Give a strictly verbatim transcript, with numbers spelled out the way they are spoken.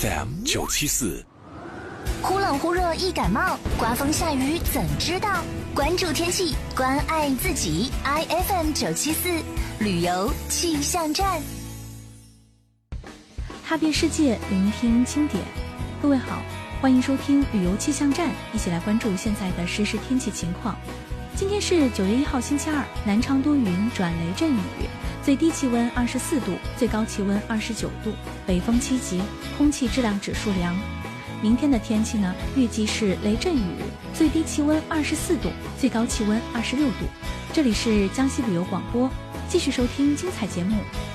F M 九七四。 忽冷忽热易感冒，刮风下雨怎知道？关注天气，关爱自己。I F M 九七四旅游气象站， 踏遍世界，聆听经典。各位好，欢迎收听旅游气象站，一起来关注现在的实时天气情况。今天是九月一号星期二，南昌多云转雷阵雨，最低气温二十四度，最高气温二十九度，北风七级，空气质量指数良。明天的天气呢，预计是雷阵雨，最低气温二十四度，最高气温二十六度。这里是江西旅游广播，继续收听精彩节目，